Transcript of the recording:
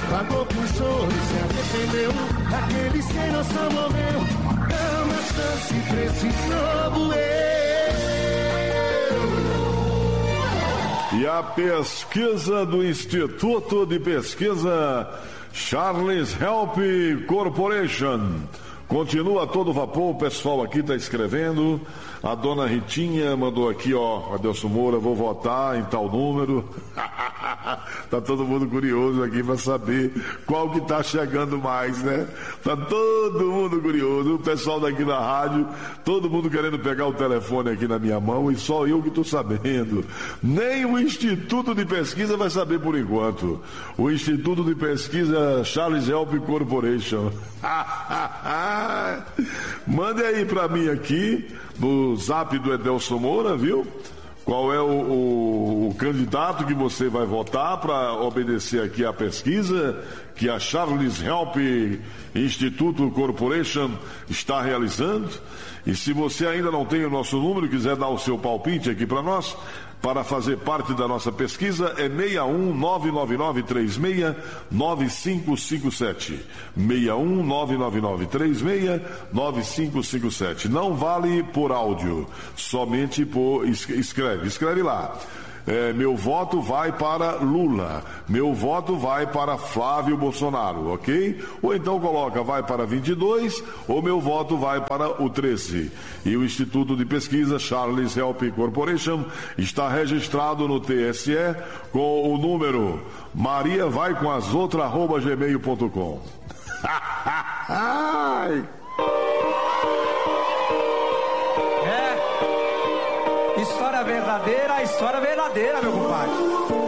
Pagou com choro e se arrependeu. Aquele sem noção morreu. Dá uma chance pra esse novo eu. E a pesquisa do Instituto de Pesquisa Charles Help Corporation continua a todo vapor. O pessoal aqui está escrevendo. A dona Ritinha mandou aqui, ó, Adelson Moura, vou votar em tal número. Tá todo mundo curioso aqui para saber qual que tá chegando mais, né? Tá todo mundo curioso. O pessoal daqui da rádio, todo mundo querendo pegar o telefone aqui na minha mão e só eu que tô sabendo. Nem o Instituto de Pesquisa vai saber por enquanto. O Instituto de Pesquisa Charles Help Corporation. Mande aí para mim aqui no zap do Adelson Moura, viu? Qual é o candidato que você vai votar para obedecer aqui à pesquisa que a Charles Help Instituto Corporation está realizando? E se você ainda não tem o nosso número e quiser dar o seu palpite aqui para nós, para fazer parte da nossa pesquisa, é 61999369557. 61999369557. Não vale por áudio, somente por escreve lá. Meu voto vai para Lula, meu voto vai para Flávio Bolsonaro, ok? Ou então coloca vai para 22, ou meu voto vai para o 13. E o Instituto de Pesquisa Charles Help Corporation está registrado no TSE com o número mariavaicomasoutra@gmail.com. História verdadeira, meu compadre.